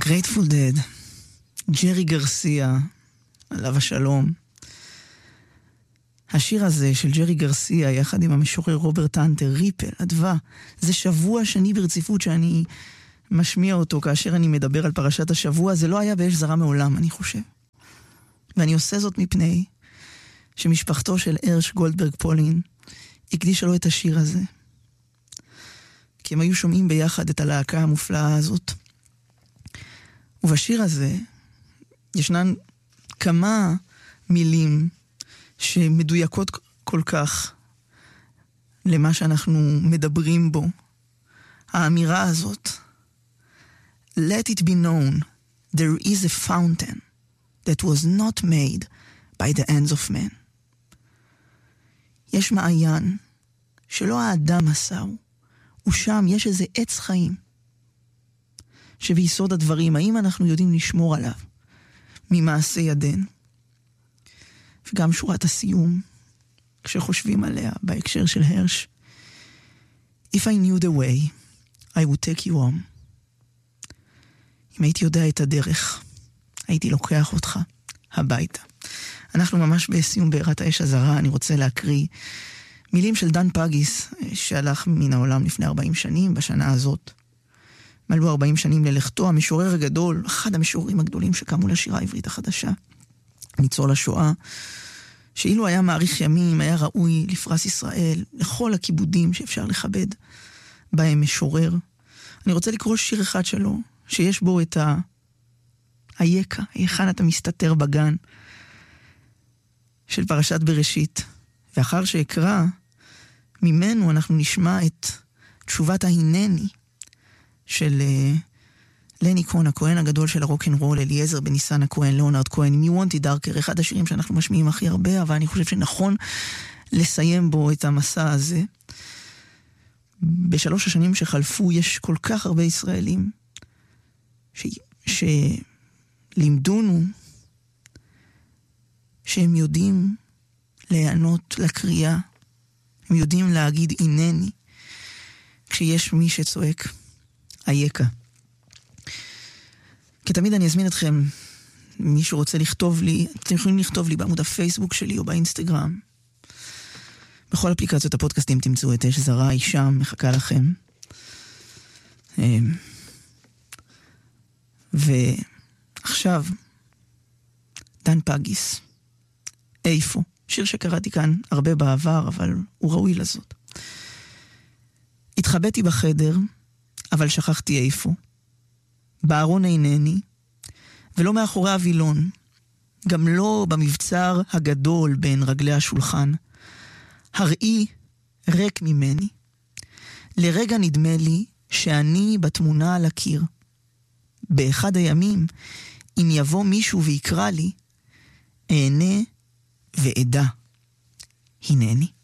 Grateful Dead, ג'רי גרסיה, עליו השלום. השיר הזה של ג'רי גרסיה, יחד עם המשורר רוברט הנטר, ריפל, אדווה, זה שבוע שני ברציפות שאני משמיע אותו כאשר אני מדבר על פרשת השבוע. זה לא היה באש זרה מעולם, אני חושב. ואני עושה זאת מפני שמשפחתו של הרש גולדברג פולין הקדישה לו את השיר הזה. כי הם היו שומעים ביחד את הלהקה המופלאה הזאת. ובשיר הזה ישנן כמה מילים שמדויקות כל כך למה שאנחנו מדברים בו. האמירה הזאת, Let it be known, there is a fountain that was not made by the hands of man. יש מעיין שלא האדם עשהו, ושם יש איזה עץ חיים שביסוד הדברים, האם אנחנו יודעים לשמור עליו ממעשה ידינו? וגם שורת הסיום, כשחושבים עליה בהקשר של הרש, If I knew the way, I would take you home. אם הייתי יודע את הדרך, הייתי לוקח אותך הביתה. אנחנו ממש בסיום בעירת האש הזרה. אני רוצה להקריא מילים של דן פגיס, שהלך מן העולם לפני 40 שנים, בשנה הזאת. מלאו 40 שנים ללכתו, המשורר הגדול, אחד המשוררים הגדולים שקמו לשירה העברית החדשה. ניצול השואה, שאילו היה מעריך ימים, היה ראוי לפרס ישראל, לכל הכיבודים שאפשר לכבד בהם משורר. אני רוצה לקרוא שיר אחד שלו, שיש בו את היקה, היכן אתה מסתתר בגן, של פרשת בראשית. ואחר שאקרא, ממנו אנחנו נשמע את תשובת ההינני, של לני כהן, הכהן הגדול של הרוק'נ'רול, אליעזר בניסן הכהן, ליאונרד כהן, מי וונטי דארקר, אחד השירים שאנחנו משמיעים הכי הרבה, אבל אני חושב שנכון לסיים בו את המסע הזה. בשלוש השנים שחלפו יש כל כך הרבה ישראלים שלימדונו שהם יודעים להיענות לקריאה, הם יודעים להגיד אינני, כשיש מי שצועק איקה. כי תמיד אני אזמין אתכם, מי שרוצה לכתוב לי, אתם יכולים לכתוב לי בעמוד הפייסבוק שלי או באינסטגרם. בכל אפליקציות הפודקאסטים תמצאו את אש זרה, היא שם, מחכה לכם. ועכשיו, דן פגיס, איפה? שיר שקראתי כאן הרבה בעבר, אבל הוא ראוי לזאת. התחבאתי בחדר, אבל שכחתי איפה. בארון אינני, ולא מאחורי הווילון, גם לא במבצר הגדול בין רגלי השולחן. הראי ריק ממני. לרגע נדמה לי שאני בתמונה על הקיר. באחד הימים, אם יבוא מישהו ויקרא לי, אענה ועדה. הנני.